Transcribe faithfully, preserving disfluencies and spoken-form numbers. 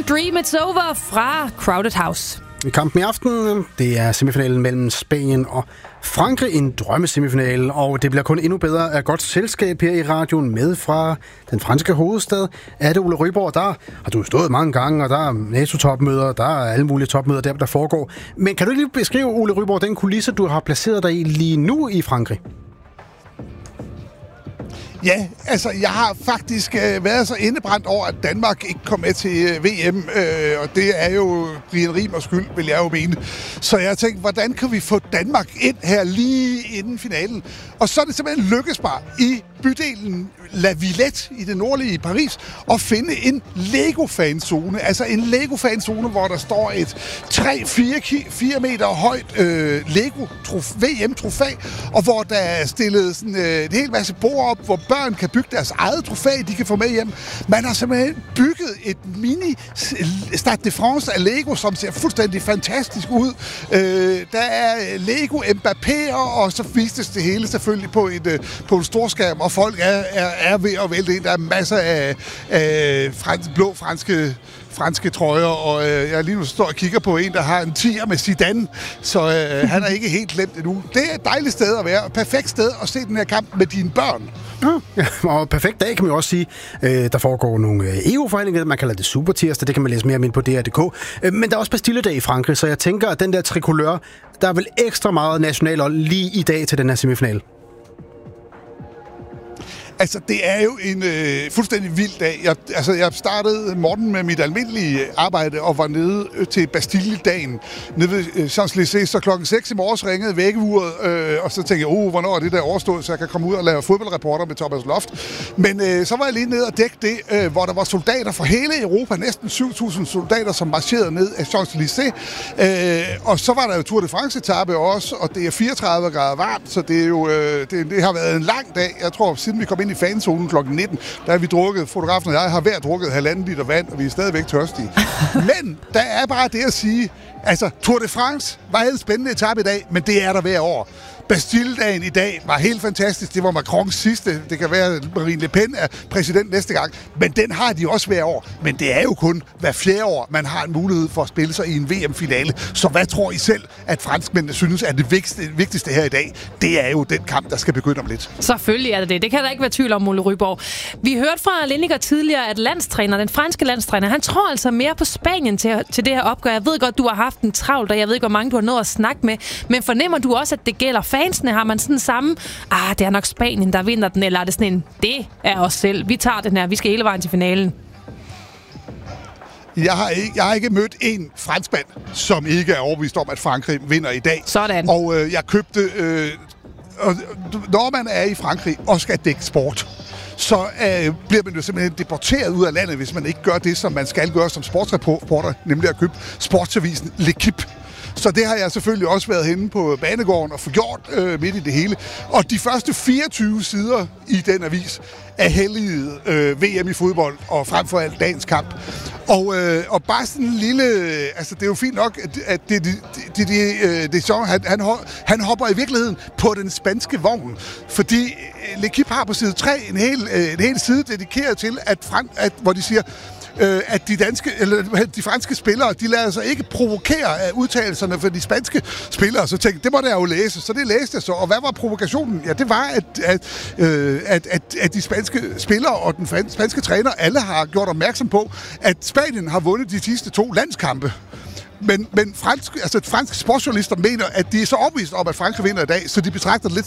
Dream It's Over fra Crowded House. I kampen i aften, det er semifinalen mellem Spanien og Frankrig, en drømmesemifinale, og det bliver kun endnu bedre af godt selskab her i radioen med fra den franske hovedstad. Er det Ole Ryborg? Der har du stået mange gange, og der er NATO-topmøder, der er alle mulige topmøder der, der foregår. Men kan du ikke lige beskrive, Ole Ryborg, den kulisse, du har placeret dig i lige nu i Frankrig? Ja, altså jeg har faktisk øh, været så indebrændt over, at Danmark ikke kom med til øh, V M, øh, og det er jo Brian Riemers skyld, vil jeg jo mene. Så jeg tænkte, hvordan kan vi få Danmark ind her lige inden finalen? Og så er det simpelthen lykkes bare i bydelen La Villette i det nordlige Paris at finde en Lego-fanzone. Altså en Lego-fanzone, hvor der står et tre til fire meter højt øh, Lego-V M-trofæ, og hvor der er stillet sådan, øh, en hel masse bord op, hvor børn kan bygge deres eget trofæ, de kan få med hjem. Man har simpelthen bygget et mini Stade de France af Lego, som ser fuldstændig fantastisk ud. Øh, der er Lego Mbappé'er, og så vistes det hele selvfølgelig på en, øh, på en storskærm, og folk er, er, er ved at vælte ind. Der er masser af, af frans, blå franske franske trøjer, og øh, jeg lige nu står og kigger på en, der har en tier med Zidane, så øh, han er ikke helt glemt endnu. Det er et dejligt sted at være, et perfekt sted at se den her kamp med dine børn. Ja, og perfekt dag, kan man jo også sige. Øh, der foregår nogle E U-forhandlinger, man kalder det Supertirsdag, det kan man læse mere om ind på D R punktum d k. Øh, men der er også Bastilledag i Frankrig, så jeg tænker, at den der tricolør, der er vel ekstra meget nationalhold lige i dag til den her semifinal. Altså, det er jo en øh, fuldstændig vild dag. Jeg, altså, jeg startede morgenen med mit almindelige arbejde og var nede til Bastilledagen nede ved øh, Champs-Élysées, så klokken seks i morges ringede vækkeuret, øh, og så tænkte jeg, oh, hvornår er det der overstået, så jeg kan komme ud og lave fodboldreporter med Thomas Loft. Men øh, så var jeg lige nede og dække det, øh, hvor der var soldater fra hele Europa, næsten syv tusind soldater, som marcherede ned af Champs-Élysées. Øh, og så var der jo Tour de France-etape også, og det er fireogtredive grader varmt, så det, er jo, øh, det, det har været en lang dag. Jeg tror, siden vi kom ind i fanzonen klokken nitten, der har vi drukket, fotografen og jeg har hver drukket halvanden liter vand, og vi er stadigvæk tørstige. Men der er bare det at sige, altså Tour de France var en spændende etape i dag, men det er der hver år. Bastilledagen i dag var helt fantastisk. Det var Macrons sidste. Det kan være, at Marine Le Pen er præsident næste gang. Men den har de også hver år. Men det er jo kun hver fjerde år, man har en mulighed for at spille sig i en V M-finale. Så hvad tror I selv, at franskmændene synes er det vigtigste, vigtigste her i dag? Det er jo den kamp, der skal begynde om lidt. Selvfølgelig er det det. Det kan der ikke være tvivl om, Ole Ryborg. Vi hørte fra Lineker tidligere, at landstræner, den franske landstræner, han tror altså mere på Spanien til, til det her opgør. Jeg ved godt, du har haft en travlt, og jeg ved ikke, hvor mange du har nået at snakke med. Men fornemmer du også, at det gælder fansene? Har man sådan samme, ah, det er nok Spanien, der vinder den, eller er det sådan en, det er os selv, vi tager den her, vi skal hele vejen til finalen? Jeg har ikke, jeg har ikke mødt en franskmand, som ikke er overbevist om, at Frankrig vinder i dag. Sådan. Og øh, jeg købte, øh, og, når man er i Frankrig og skal dække sport, så øh, bliver man jo simpelthen deporteret ud af landet, hvis man ikke gør det, som man skal gøre som sportsreporter, nemlig at købe sportsavisen L'Équipe. Så det har jeg selvfølgelig også været henne på banegården og få gjort øh, midt i det hele. Og de første fireogtyve sider i den avis er helliget øh, V M i fodbold, og frem for alt dagens kamp. Og, øh, og bare sådan en lille... Altså, det er jo fint nok, at, at det, det, det, det, det, det er han, han, han hopper i virkeligheden på den spanske vogn. Fordi L'Équipe har på side tre en hel, en hel side dedikeret til, at, frem, at hvor de siger... Øh, at de danske eller de franske spillere, de lader sig ikke provokere af udtalelserne for de spanske spillere. Så tænkte det må jeg jo læse. Så det læste jeg så. Og hvad var provokationen? Ja, det var, at, at, øh, at, at, at de spanske spillere og den spanske træner alle har gjort opmærksom på, at Spanien har vundet de sidste to landskampe. Men, men fransk, altså franske sportsjournalister mener, at de er så overbevist om, at Frankrig vinder i dag, så de betragter det lidt